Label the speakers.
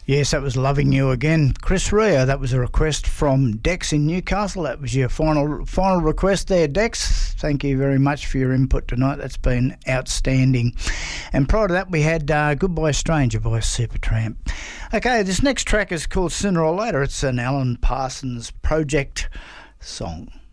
Speaker 1: Yes, that was Loving You Again. Chris Rea, that was a request from Dex in Newcastle. That was your final request there, Dex. Thank you very much for your input tonight. That's been outstanding. And prior to that, we had Goodbye Stranger by Supertramp. Okay, this next track is called Sooner or Later. It's an Alan Parsons Project song.